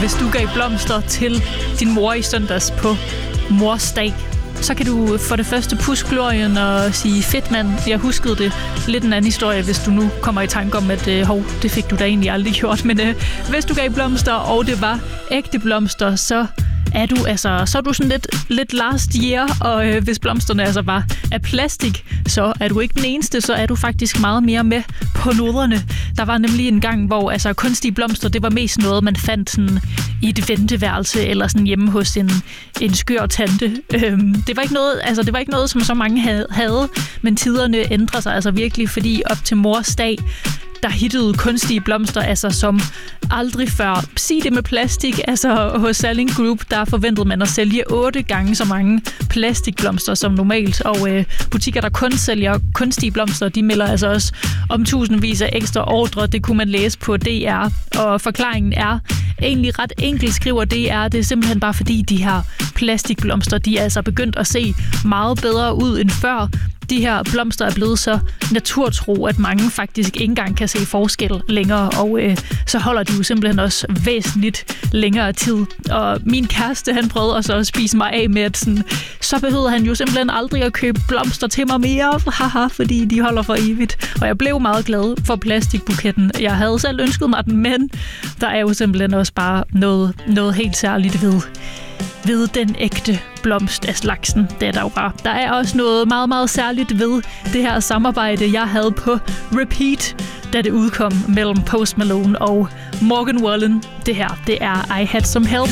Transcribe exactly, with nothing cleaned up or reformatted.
hvis du gav blomster til din mor i søndags på mors dag, så kan du for det første puske glorien og sige, fedt mand, jeg huskede det. Lidt en anden historie, hvis du nu kommer i tanke om, at øh, hov, det fik du da egentlig aldrig gjort. Men øh, hvis du gav blomster, og det var ægte blomster, så er du altså så er du sådan lidt, lidt last year, og øh, hvis blomsterne altså var af plastik, så er du ikke den eneste, så er du faktisk meget mere med på noderne. Der var nemlig en gang, hvor altså kunstige blomster, det var mest noget, man fandt sådan i et venteværelse eller sådan hjemme hos en, en skør tante. Øhm, det var ikke noget, altså det var ikke noget, som så mange havde, men tiderne ændrer sig altså virkelig, fordi op til mors dag, der hittede kunstige blomster, altså som aldrig før. Sig det med plastik, altså hos Salling Group, der forventede man at sælge otte gange så mange plastikblomster som normalt, og øh, butikker, der kun sælger kunstige blomster, de melder altså også om tusindvis af ekstra ordre. Det kunne man læse på D R, og forklaringen er egentlig ret enkelt, skriver D R. Det er simpelthen bare fordi, de her plastikblomster, de er altså begyndt at se meget bedre ud end før. De her blomster er blevet så naturtro, at mange faktisk ikke engang kan se forskel længere, og øh, så holder de jo simpelthen også væsentligt længere tid. Og min kæreste, han prøvede også at spise mig af med, at sådan, så behøvede han jo simpelthen aldrig at købe blomster til mig mere, haha, fordi de holder for evigt. Og jeg blev meget glad for plastikbuketten. Jeg havde selv ønsket mig den, men der er jo simpelthen også bare noget, noget helt særligt ved ved den ægte blomst af slagsen. Det er der jo bare. Der er også noget meget, meget særligt ved det her samarbejde, jeg havde på repeat, da det udkom mellem Post Malone og Morgan Wallen. Det her, det er I Had Some Help.